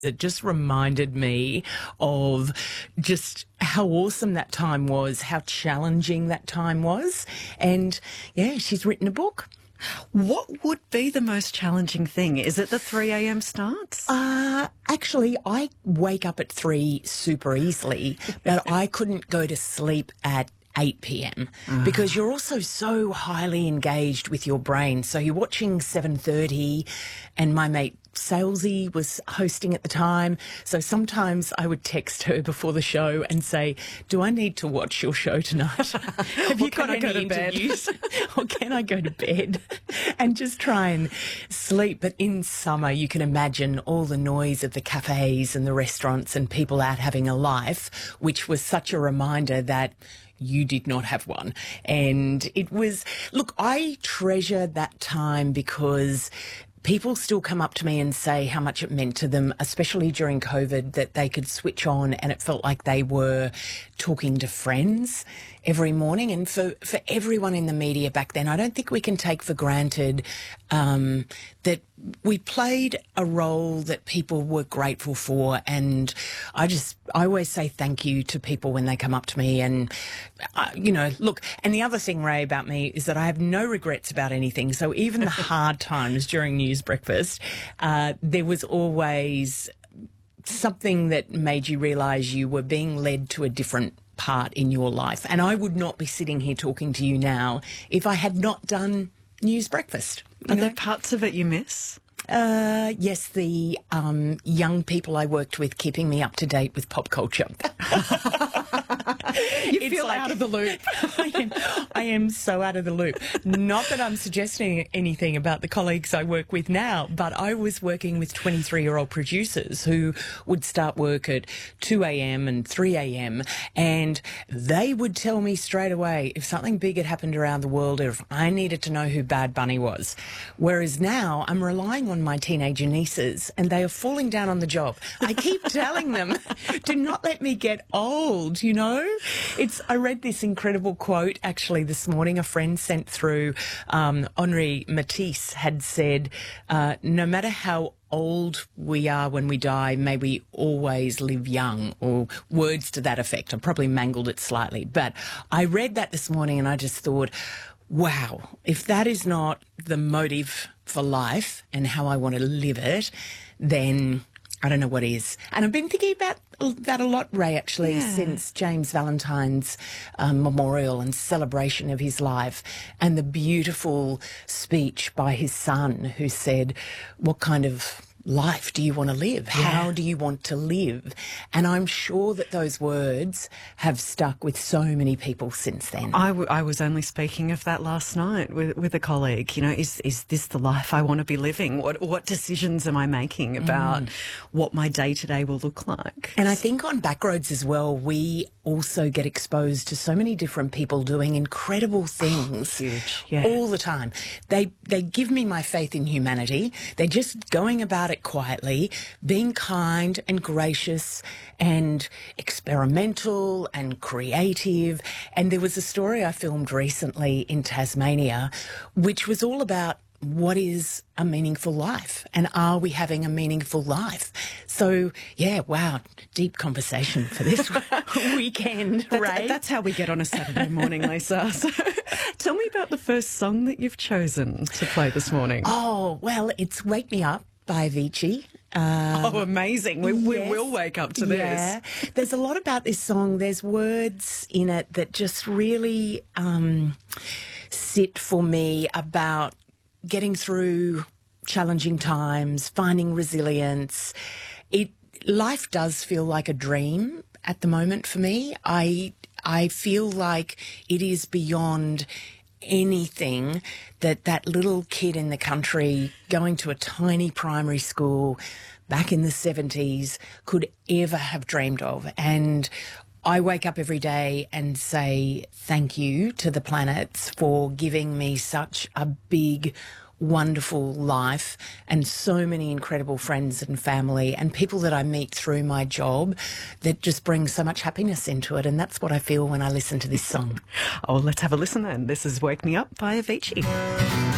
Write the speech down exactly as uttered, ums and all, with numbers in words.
It just reminded me of just how awesome that time was, how challenging that time was. And, yeah, she's written a book. What would be the most challenging thing? Is it the three a m starts? Uh, actually, I wake up at three super easily, but I couldn't go to sleep at eight p m uh. because you're also so highly engaged with your brain. So you're watching seven thirty, and my mate Salesy was hosting at the time. So sometimes I would text her before the show and say, do I need to watch your show tonight? Have you got to go to bed? Or can I go to bed? And just try and sleep. But in summer, you can imagine all the noise of the cafes and the restaurants and people out having a life, which was such a reminder that you did not have one. And it was, look, I treasure that time because people still come up to me and say how much it meant to them, especially during COVID, that they could switch on and it felt like they were talking to friends every morning. And for, for everyone in the media back then, I don't think we can take for granted um, that we played a role that people were grateful for. And I just, I always say thank you to people when they come up to me. And, uh, you know, look, and the other thing, Ray, about me is that I have no regrets about anything. So even the hard times during News Breakfast, uh, there was always something that made you realise you were being led to a different part in your life. And I would not be sitting here talking to you now if I had not done News Breakfast. Are know? there parts of it you miss? Uh, yes, the um, young people I worked with keeping me up to date with pop culture. You it's feel like, out of the loop. I, am, I am so out of the loop. Not that I'm suggesting anything about the colleagues I work with now, but I was working with twenty-three-year-old producers who would start work at two a m and three a m, and they would tell me straight away if something big had happened around the world or if I needed to know who Bad Bunny was. Whereas now I'm relying on my teenager nieces, and they are falling down on the job. I keep telling them, do not let me get old, you know? It's. I read this incredible quote actually this morning. A friend sent through. Um, Henri Matisse had said, uh, no matter how old we are when we die, may we always live young, or words to that effect. I probably mangled it slightly. But I read that this morning and I just thought, wow, if that is not the motive for life and how I want to live it, then I don't know what is. And I've been thinking about that a lot, Ray, actually, yeah. since James Valentine's um, memorial and celebration of his life, and the beautiful speech by his son who said, what kind of life do you want to live? Yeah. How do you want to live? And I'm sure that those words have stuck with so many people since then. I, w I was only speaking of that last night with, with a colleague. You know, is, is this the life I want to be living? What, what decisions am I making about mm. what my day-to-day will look like? And I think on Backroads as well, we also get exposed to so many different people doing incredible things oh, huge. Yeah. all the time. They, they give me my faith in humanity. They're just going about it quietly, being kind and gracious and experimental and creative. And there was a story I filmed recently in Tasmania, which was all about what is a meaningful life, and are we having a meaningful life? So, yeah, wow, deep conversation for this weekend, that's, right? That's how we get on a Saturday morning, Lisa. So, tell me about the first song that you've chosen to play this morning. Oh, well, it's Wake Me Up by Avicii. Um, oh, amazing. We, we yes, will wake up to yeah. this. There's a lot about this song. There's words in it that just really um, sit for me about getting through challenging times, finding resilience. It life does feel like a dream at the moment for me. I I feel like it is beyond anything that that little kid in the country going to a tiny primary school back in the seventies could ever have dreamed of. And I wake up every day and say thank you to the planets for giving me such a big, wonderful life and so many incredible friends and family and people that I meet through my job that just bring so much happiness into it. And that's what I feel when I listen to this song. Oh, let's have a listen then. This is Wake Me Up by Avicii.